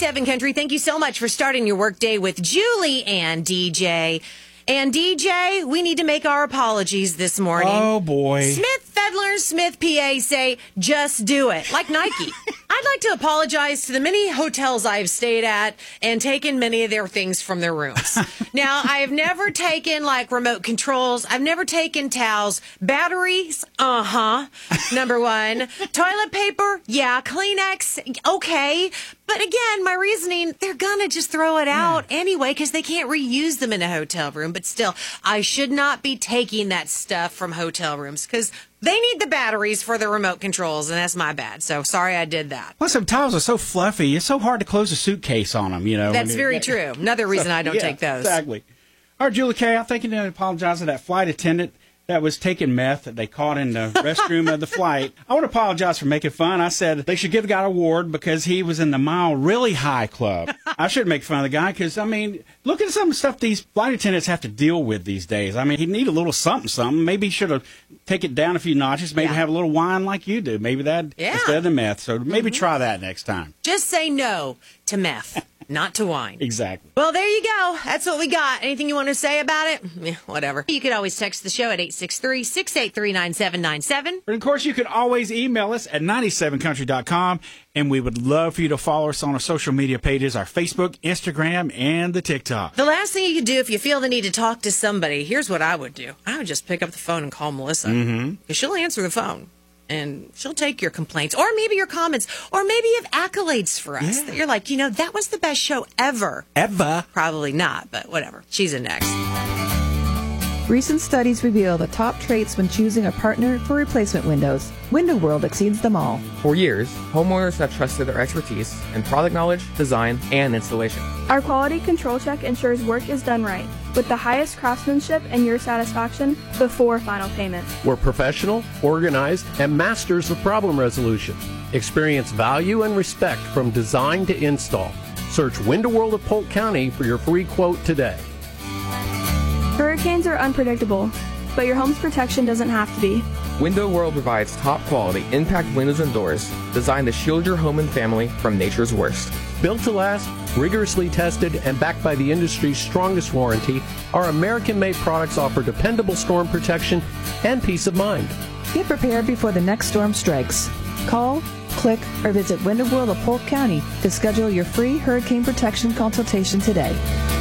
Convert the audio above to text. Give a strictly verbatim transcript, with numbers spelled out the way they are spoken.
ninety-seven Country, thank you so much for starting your workday with Julie and D J. And D J, we need to make our apologies this morning. Oh, boy. Smith, Fedler, Smith, P A say, just do it. Like Nike. I'd like to apologize to the many hotels I've stayed at and taken many of their things from their rooms. Now, I have never taken, like, remote controls. I've never taken towels. Batteries, uh-huh, number one. Toilet paper, yeah. Kleenex, okay. But again, my reasoning, they're going to just throw it out yeah. anyway because they can't reuse them in a hotel room. But still, I should not be taking that stuff from hotel rooms because they need the batteries for the remote controls, and that's my bad. So sorry I did that. Well, some towels are so fluffy. It's so hard to close a suitcase on them, you know. That's very it, true. Another reason so, I don't yeah, take those. Exactly. All right, Julie Kay, I'm thinking to apologize to that flight attendant that was taking meth that they caught in the restroom of the flight. I want to apologize for making fun. I said they should give the guy an award because he was in the Mile Really High Club. I shouldn't make fun of the guy because, I mean, look at some of the stuff these flight attendants have to deal with these days. I mean, he'd need a little something, something. Maybe he should have taken it down a few notches. Maybe yeah. have a little wine like you do. Maybe that yeah. instead of the meth. So maybe mm-hmm. try that next time. Just say no to meth. Not to wine. Exactly. Well, there you go. That's what we got. Anything you want to say about it? Eh, whatever. You could always text the show at eight six three, six eight three, nine seven nine seven. But, of course, you could always email us at ninety-seven country dot com, and we would love for you to follow us on our social media pages, our Facebook, Instagram, and the TikTok. The last thing you could do if you feel the need to talk to somebody, here's what I would do. I would just pick up the phone and call Melissa. Mm-hmm. Because she'll answer the phone. And she'll take your complaints or maybe your comments or maybe you have accolades for us yeah. that you're like, you know, that was the best show ever. Ever. Probably not, but whatever. She's in next. Recent studies reveal the top traits when choosing a partner for replacement windows. Window World exceeds them all. For years, homeowners have trusted our expertise in product knowledge, design, and installation. Our quality control check ensures work is done right, with the highest craftsmanship and your satisfaction before final payment. We're professional, organized, and masters of problem resolution. Experience value and respect from design to install. Search Window World of Polk County for your free quote today. Hurricanes are unpredictable, but your home's protection doesn't have to be. Window World provides top quality impact windows and doors designed to shield your home and family from nature's worst. Built to last, rigorously tested, and backed by the industry's strongest warranty, our American-made products offer dependable storm protection and peace of mind. Get prepared before the next storm strikes. Call, click, or visit Window World of Polk County to schedule your free hurricane protection consultation today.